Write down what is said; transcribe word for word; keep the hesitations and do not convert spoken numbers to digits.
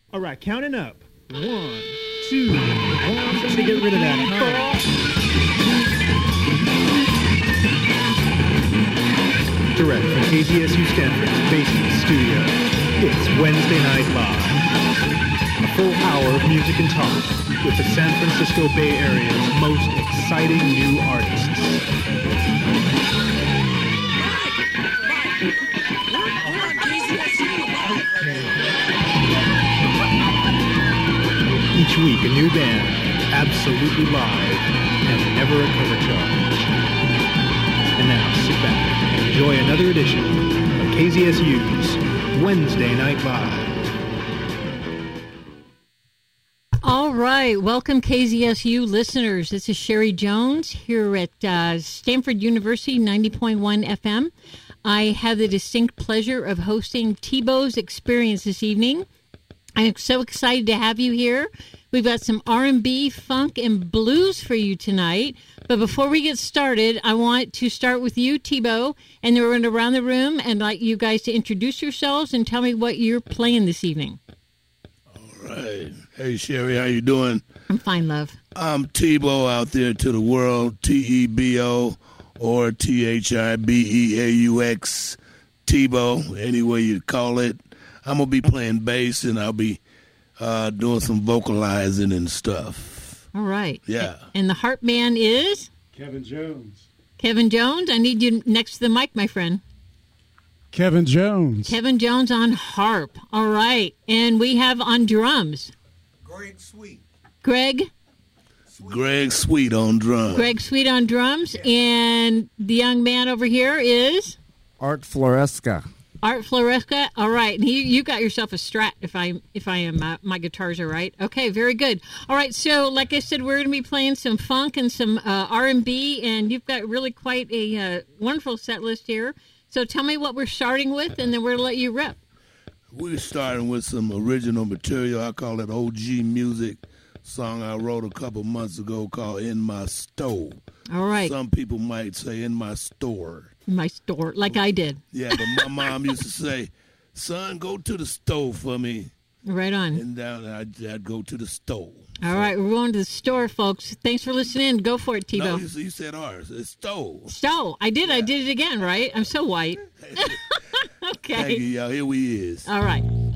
All right, counting up. One, two, one. Somebody get rid of that. Direct from K Z S U Stanford's basement studio, it's Wednesday Night Live. A full hour of music and talk with the San Francisco Bay Area's most exciting new artists. Each week, a new band, absolutely live, and never a cover charge. And now, sit back and enjoy another edition of K Z S U's Wednesday Night Live. All right, welcome K Z S U listeners. This is Sherry Jones here at uh, Stanford University, ninety point one F M. I have the distinct pleasure of hosting T-Bow's Experience this evening. I'm so excited to have you here. We've got some R and B, funk, and blues for you tonight. But before we get started, I want to start with you, T-Bow, and then we're going to around the room and like you guys to introduce yourselves and tell me what you're playing this evening. All right. Hey, Sherry, how you doing? I'm fine, love. I'm T-Bow out there to the world, T E B O or T H I B E A U X, T-Bow, any way you call it. I'm going to be playing bass, and I'll be uh, doing some vocalizing and stuff. All right. Yeah. And the harp man is? Kevin Jones. Kevin Jones. I need you next to the mic, my friend. Kevin Jones. Kevin Jones on harp. All right. And we have on drums. Greg Sweet. Greg? Sweet. Greg Sweet on drums. Greg Sweet on drums. Yeah. And the young man over here is? Art Floresca. Art Floresca. All right. And you, you got yourself a Strat, if I if I am uh, my guitars are right. Okay, very good. All right. So, like I said, we're going to be playing some funk and some uh, R and B, and you've got really quite a uh, wonderful set list here. So tell me what we're starting with, and then we're going to let you rip. We're starting with some original material. I call it O G music. Song I wrote a couple months ago called In My Store. All right. Some people might say In My Store. In my store, like I did. Yeah, but my mom used to say, son, go to the store for me. Right on. And down I'd, I'd go to the store. All so. Right, we're going to the store, folks. Thanks for listening. Go for it, T-Bow. No, you, you said ours. It's store. Store. I did. Yeah. I did it again, right? I'm so white. Okay. Thank you, y'all. Here we is. All right.